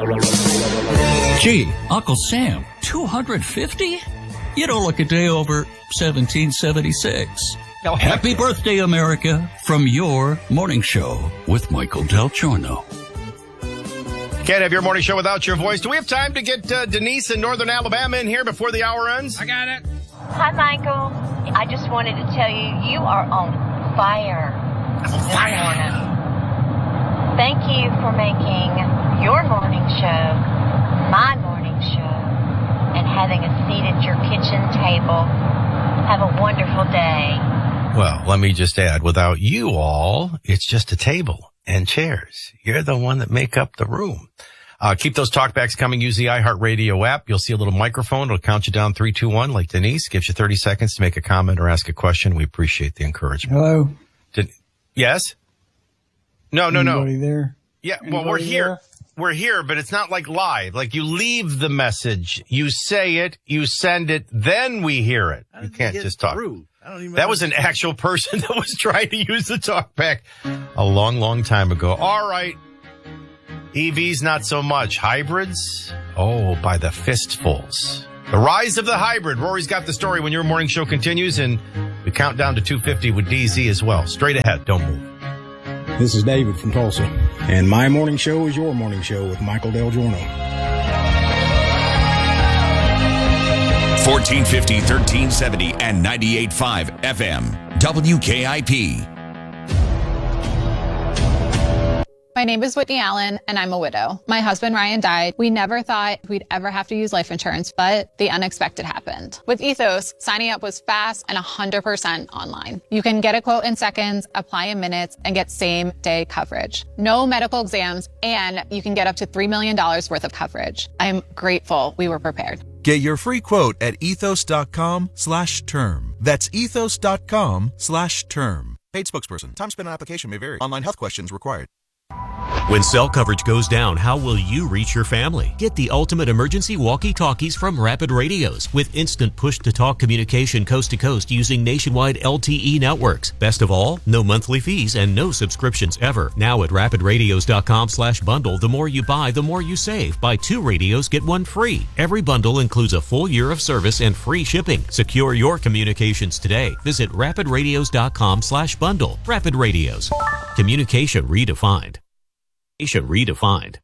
Gee, Uncle Sam, 250? You don't look a day over 1776. Happy birthday, America, from your morning show with Michael Del Giorno. Can't have your morning show without your voice. Do we have time to get Denise in Northern Alabama in here before the hour ends? I got it. Hi, Michael. I just wanted to tell you, you are on fire. This morning. Thank you for making your morning show my morning show and having a seat at your kitchen table. Have a wonderful day. Well, let me just add, without you all, it's just a table and chairs. You're the one that make up the room. Keep those talkbacks coming. Use the iHeartRadio app. You'll see a little microphone. It'll count you down 3, 2, 1 like Denise. Gives you 30 seconds to make a comment or ask a question. We appreciate the encouragement. Hello? Yes? No. Anybody there? Yeah, Anybody well, we're here. there? We're here, but it's not like live. Like you leave the message, you say it, you send it, then we hear it. You can't just talk. That was an actual person that was trying to use the talkback a long, long time ago. All right. EVs, not so much. Hybrids? Oh, by the fistfuls. The rise of the hybrid. Rory's got the story when your morning show continues, and we count down to 250 with DZ as well. Straight ahead. Don't move. This is David from Tulsa, and my morning show is your morning show with Michael Del Giorno. 1450, 1370, and 98.5 FM. WKIP. My name is Whitney Allen, and I'm a widow. My husband, Ryan, died. We never thought we'd ever have to use life insurance, but the unexpected happened. With Ethos, signing up was fast and 100% online. You can get a quote in seconds, apply in minutes, and get same-day coverage. No medical exams, and you can get up to $3 million worth of coverage. I'm grateful we were prepared. Get your free quote at ethos.com/term. That's ethos.com/term. Paid spokesperson. Time spent on application may vary. Online health questions required. When cell coverage goes down, how will you reach your family? Get the ultimate emergency walkie-talkies from Rapid Radios with instant push-to-talk communication coast to coast using nationwide LTE networks. Best of all, no monthly fees and no subscriptions ever. Now at rapidradios.com/bundle, the more you buy, the more you save. Buy 2 radios, get 1 free. Every bundle includes a full year of service and free shipping. Secure your communications today. Visit rapidradios.com/bundle. Rapid Radios. Communication redefined. Redefined.